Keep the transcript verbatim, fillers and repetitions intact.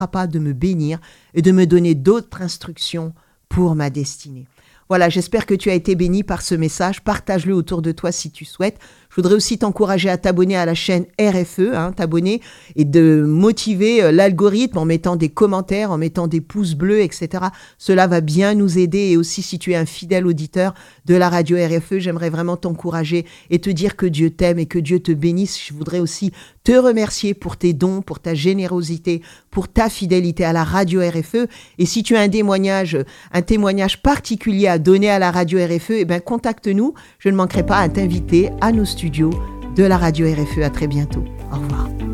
pas de me bénir et de me donner d'autres instructions pour ma destinée. Voilà, j'espère que tu as été béni par ce message. Partage-le autour de toi si tu souhaites. Je voudrais aussi t'encourager à t'abonner à la chaîne R F E, hein, t'abonner et de motiver euh, l'algorithme en mettant des commentaires, en mettant des pouces bleus, et cetera. Cela va bien nous aider. Et aussi, si tu es un fidèle auditeur de la radio R F E, j'aimerais vraiment t'encourager et te dire que Dieu t'aime et que Dieu te bénisse. Je voudrais aussi te remercier pour tes dons, pour ta générosité, pour ta fidélité à la radio R F E. Et si tu as un témoignage, un témoignage particulier à donner à la radio R F E, eh ben, contacte-nous. Je ne manquerai pas à t'inviter à nos studios de la radio R F E. À très bientôt. Au revoir.